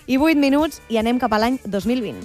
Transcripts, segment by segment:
i 8 minuts i anem cap a l'any 2020.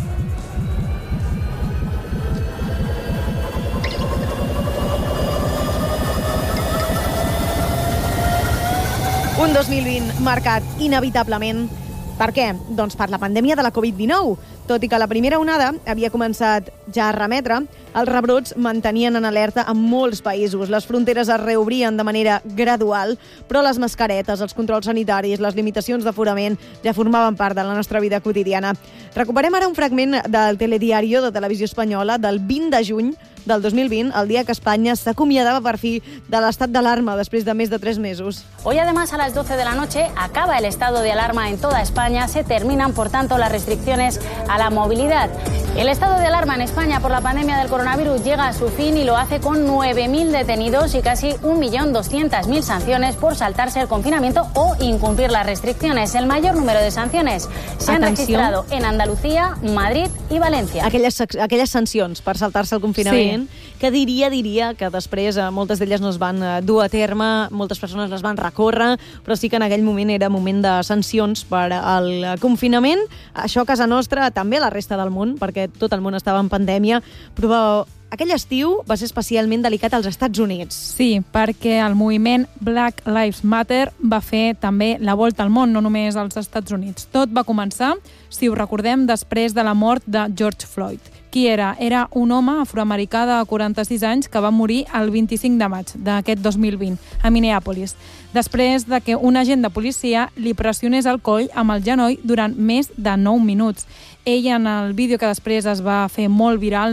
Un 2020 marcat inevitablement. Per què? Doncs per la pandèmia de la Covid-19. Tot i que la primera onada havia començat ja a remetre, els rebrots mantenien en alerta en molts països. Les fronteres es reobrien de manera gradual, però les mascaretes, els controls sanitaris, les limitacions d'aforament ja formaven part de la nostra vida quotidiana. Recuperem ara un fragment del telediario de Televisió Espanyola del 20 de juny del 2020, el dia que Espanya s'acomiadava per fi de l'estat d'alarma després de més de 3 mesos. Hoy, además, a las 12 de la noche acaba el estado de alarma en toda España. Se terminan, por tanto, las restricciones a la movilidad. El estado de alarma en España por la pandemia del coronavirus llega a su fin y lo hace con 9.000 detenidos y casi 1.200.000 sanciones por saltarse el confinamiento o incumplir las restricciones. El mayor número de sanciones se han registrado en Andalucía, Madrid y Valencia. Aquelles sancions per saltar-se el confinament, que diria que després moltes d'elles no es van dur a terme, moltes persones les van recórrer, però sí que en aquell moment era moment de sancions per al confinament. Això a casa nostra, també a la resta del món, perquè tot el món estava en pandèmia, però aquell estiu va ser especialment delicat als Estats Units. Sí, perquè el moviment Black Lives Matter va fer també la volta al món, no només als Estats Units. Tot va començar, si ho recordem, després de la mort de George Floyd. Qui era? Era un home afroamericà de 46 anys que va morir el 25 de maig d'aquest 2020 a Minneapolis, després de que un agent de policia li pressionés el coll amb el genoll durant més de 9 minuts. Ell, en el vídeo que després es va fer molt viral,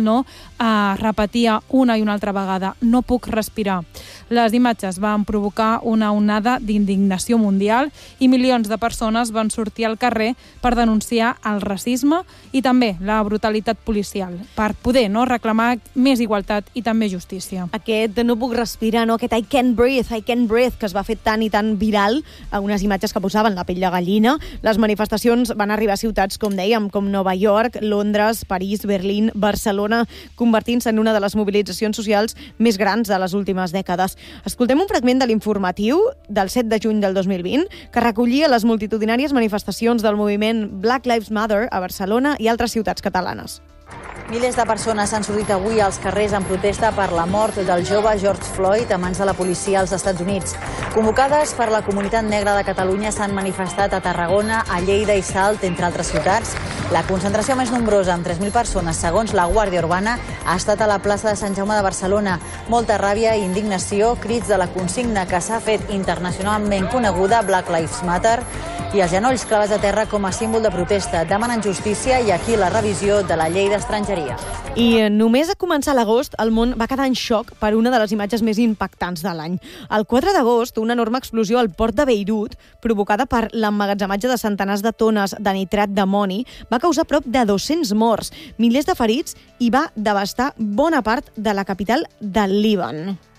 repetia una i una altra vegada: no puc respirar. Les imatges van provocar una onada d'indignació mundial i milions de persones van sortir al carrer per denunciar el racisme i també la brutalitat policial, per poder reclamar més igualtat i també justícia. Aquest no puc respirar, aquest I can't breathe, que es va fer tan i tan viral, unes imatges que posaven la pell de gallina. Les manifestacions van arribar a ciutats, com dèiem, com Nova York, Londres, París, Berlín, Barcelona, convertint-se en una de les mobilitzacions socials més grans de les últimes dècades. Escoltem un fragment de l'informatiu del 7 de juny del 2020 que recollia les multitudinàries manifestacions del moviment Black Lives Matter a Barcelona i altres ciutats catalanes. Milers de persones s'han sortit avui als carrers en protesta per la mort del jove George Floyd a mans de la policia als Estats Units. Convocades per la comunitat negra de Catalunya, s'han manifestat a Tarragona, a Lleida i Salt, entre altres ciutats. La concentració més nombrosa, amb 3.000 persones, segons la Guàrdia Urbana, ha estat a la plaça de Sant Jaume de Barcelona. Molta ràbia i indignació, crits de la consigna que s'ha fet internacionalment coneguda, Black Lives Matter, i els genolls clavats a terra com a símbol de protesta. Demanen justícia i aquí la revisió de la llei d'estrangeria. I només a començar l'agost, el món va quedar en xoc per una de les imatges més impactants de l'any. El 4 d'agost, una enorme explosió al port de Beirut, provocada per l'emmagatzematge de centenars de tones de nitrat d'amoni, va causar prop de 200 morts, milers de ferits i va devastar bona part de la capital del Líban.